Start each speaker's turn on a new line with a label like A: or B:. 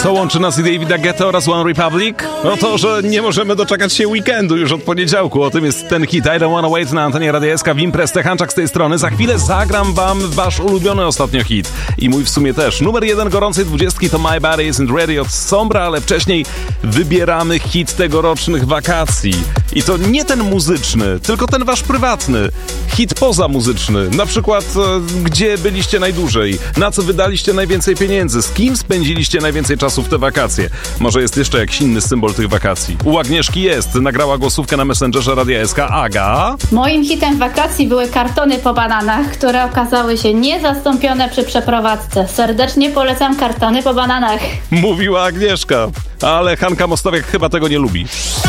A: Co łączy nas i Davida Guetta oraz One Republic? No to, że nie możemy doczekać się weekendu już od poniedziałku. O tym jest ten hit I Don't Wanna Wait na antenie Radia SK w Imprez. Hanczak z tej strony. Za chwilę zagram wam wasz ulubiony ostatnio hit. I mój w sumie też. Numer 1 gorącej 20 to My Body Isn't Ready od Sombra, ale wcześniej wybieramy hit tegorocznych wakacji. I to nie ten muzyczny, tylko ten wasz prywatny. Hit pozamuzyczny. Na przykład, gdzie byliście najdłużej? Na co wydaliście najwięcej pieniędzy? Z kim spędziliście najwięcej czasu w te wakacje? Może jest jeszcze jakiś inny symbol tych wakacji? U Agnieszki jest. Nagrała głosówkę na Messengerze Radia SK. Aga?
B: Moim hitem wakacji były kartony po bananach, które okazały się niezastąpione przy przeprowadzce. Serdecznie polecam kartony po bananach.
A: Mówiła Agnieszka. Ale Hanka Mostowiak chyba tego nie lubi.